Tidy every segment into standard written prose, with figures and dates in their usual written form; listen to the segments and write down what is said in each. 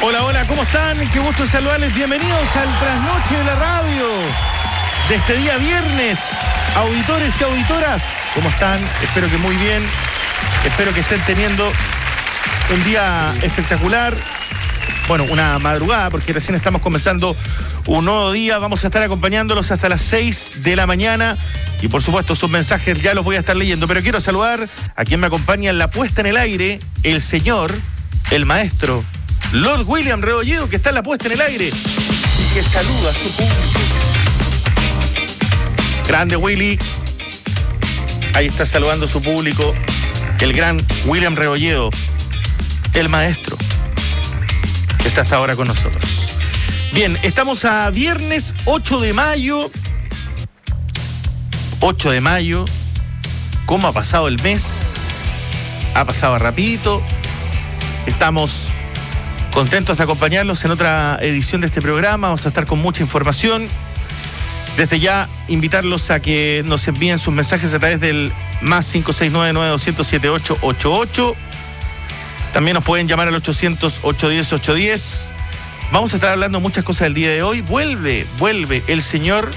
Hola, hola, ¿cómo están? Qué gusto saludarles. Bienvenidos al Trasnoche de la Radio de este día viernes. Auditores y auditoras, ¿cómo están? Espero que muy bien. Espero que estén teniendo un día espectacular. Bueno, una madrugada, porque recién estamos comenzando un nuevo día. Vamos a estar acompañándolos hasta las 6 de la mañana. Y por supuesto, sus mensajes ya los voy a estar leyendo. Pero quiero saludar a quien me acompaña en la puesta en el aire, el señor, el maestro Lord William Rebolledo, que está en la puesta en el aire y que saluda a su público. Grande Willy. Ahí está saludando a su público el gran William Rebolledo, el maestro, que está hasta ahora con nosotros. Bien, estamos a viernes 8 de mayo. 8 de mayo. ¿Cómo ha pasado el mes? Ha pasado rapidito. Estamos contentos de acompañarlos en otra edición de este programa. Vamos a estar con mucha información. Desde ya, invitarlos a que nos envíen sus mensajes a través del más 569-900-7888. También nos pueden llamar al 800-810-810. Vamos a estar hablando muchas cosas del día de hoy. Vuelve el señor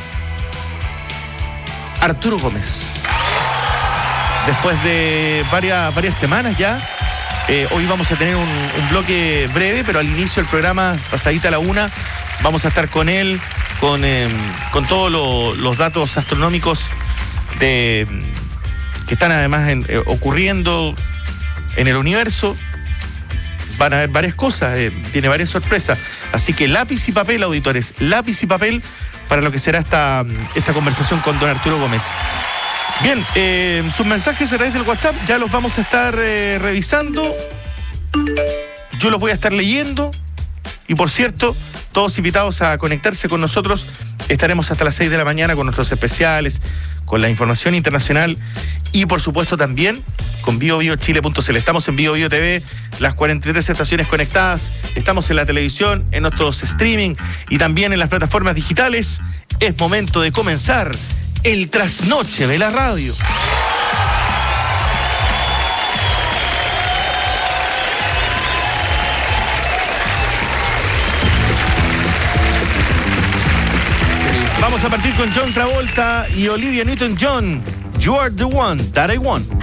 Arturo Gómez. Después de varias semanas ya. Hoy vamos a tener un bloque breve, pero al inicio del programa, pasadita a la 1, vamos a estar con él, con todos los datos astronómicos que están además ocurriendo en el universo. Van a haber varias cosas, tiene varias sorpresas. Así que lápiz y papel, auditores, lápiz y papel para lo que será esta conversación con don Arturo Gómez. Bien, sus mensajes a través del WhatsApp ya los vamos a estar revisando. Yo los voy a estar leyendo. Y por cierto, todos invitados a conectarse con nosotros. Estaremos hasta las 6 de la mañana con nuestros especiales, con la información internacional y por supuesto también con biobiochile.cl. Estamos en Bio Bio TV, las 43 estaciones conectadas. Estamos en la televisión, en nuestros streaming y también en las plataformas digitales. Es momento de comenzar el trasnoche de la radio. Vamos a partir con John Travolta y Olivia Newton-John. You are the one that I want.